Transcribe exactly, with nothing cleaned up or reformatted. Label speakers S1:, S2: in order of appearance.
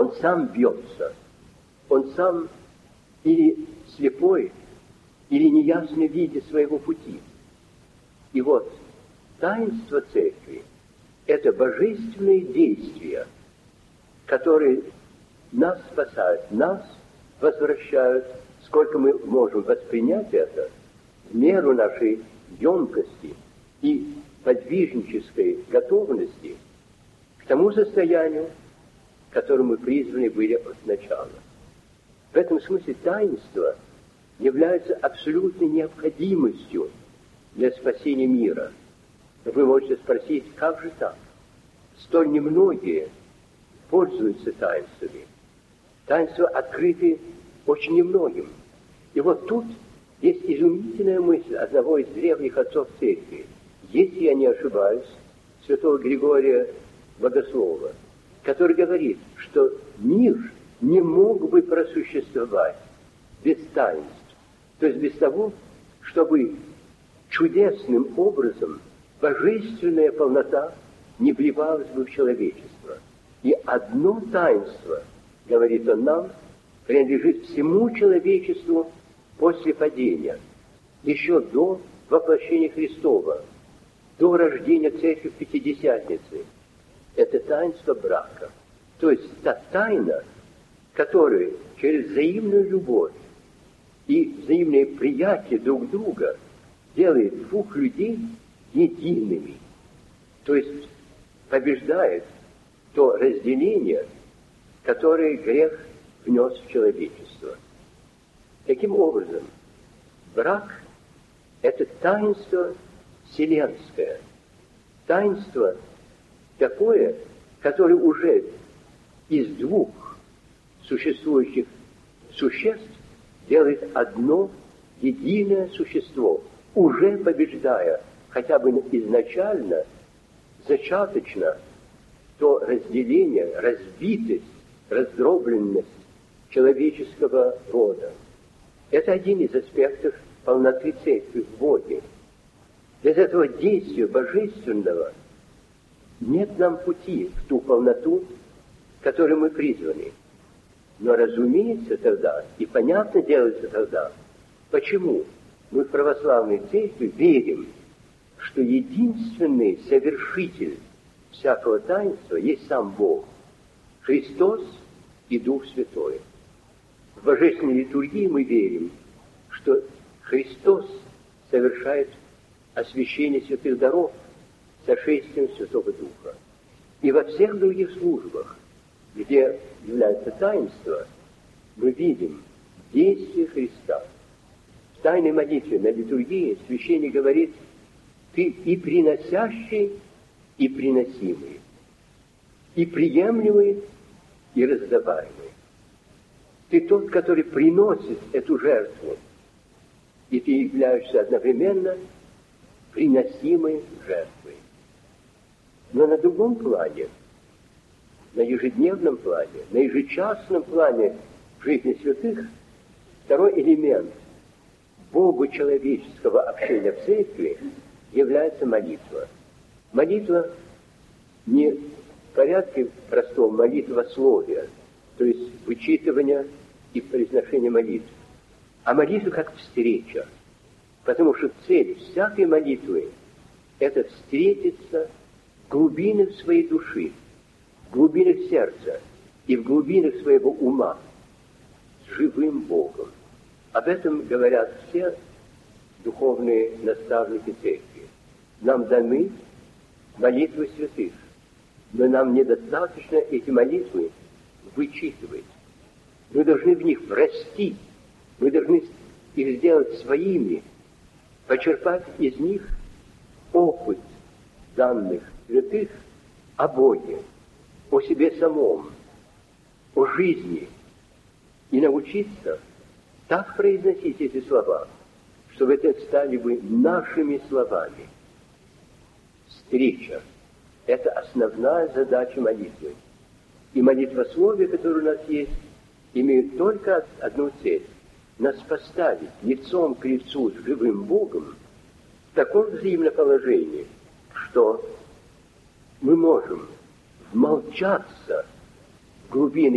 S1: он сам бьется, он сам или слепой, или неясно видя своего пути. И вот таинство церкви – это божественные действия, которые нас спасают, нас возвращают, сколько мы можем воспринять это, в меру нашей емкости и подвижнической готовности к тому состоянию, к которому мы призваны были от начала. В этом смысле таинство является абсолютной необходимостью для спасения мира. Вы можете спросить, как же так? Столь немногие пользуются таинствами. Таинства открыты очень немногим. И вот тут есть изумительная мысль одного из древних отцов церкви, если я не ошибаюсь, святого Григория Богослова, который говорит, что мир не мог бы просуществовать без таинств, то есть без того, чтобы чудесным образом божественная полнота не вливалась бы в человечество. И одно таинство, говорит он нам, принадлежит всему человечеству после падения, еще до воплощения Христова, до рождения Церкви Пятидесятницы. Это таинство брака. То есть та тайна, которая через взаимную любовь и взаимное приятие друг друга делает двух людей едиными. То есть побеждает то разделение, которое грех внес в человечество. Таким образом, брак – это таинство вселенское, таинство такое, которое уже из двух существующих существ делает одно единое существо, уже побеждая хотя бы изначально, зачаточно, то разделение, разбитость, раздробленность человеческого рода. Это один из аспектов полноты церкви в Боге. Без этого действия божественного нет нам пути в ту полноту, к которой мы призваны. Но разумеется тогда, и понятно делается тогда, почему мы в православной церкви верим, что единственный совершитель всякого таинства есть сам Бог, Христос и Дух Святой. В божественной литургии мы верим, что Христос совершает освящение святых даров сошествием Святого Духа. И во всех других службах, где является таинство, мы видим действие Христа. В тайной молитве на литургии священник говорит: «Ты и приносящий, и приносимый, и приемлемый, и раздаваемый. Ты тот, который приносит эту жертву, и ты являешься одновременно приносимой жертвой». Но на другом плане, на ежедневном плане, на ежечасном плане жизни святых, второй элемент Богу человеческого общения в церкви является молитва. Молитва не в порядке простого молитвословия, то есть вычитывания и произношения молитв, а молитва как встреча. Потому что цель всякой молитвы – это встретиться в глубинах своей души, в глубинах сердца и в глубинах своего ума с живым Богом. Об этом говорят все духовные наставники церкви. Нам даны молитвы святых, но нам недостаточно эти молитвы вычитывать. Мы должны в них расти, мы должны их сделать своими, почерпать из них опыт данных святых о Боге, о себе самом, о жизни, и научиться так произносить эти слова, чтобы это стали бы нашими словами. Встреча – это основная задача молитвы. И молитвословие, которое у нас есть, имеет только одну цель – нас поставить лицом к лицу с живым Богом в таком взаимном положении, что мы можем вмолчаться в глубины